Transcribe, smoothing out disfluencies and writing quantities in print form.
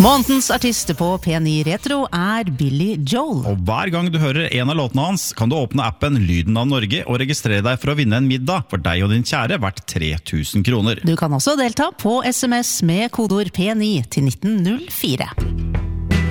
Månedens artist på P9 Retro Billy Joel. Og hver gang du hører en av låtene hans, kan du åpne appen Lyden av Norge og registrere deg for å vinne en middag for deg og din kjære verdt 3000 kroner. Du kan også delta på SMS med kodeord P9 til 1904.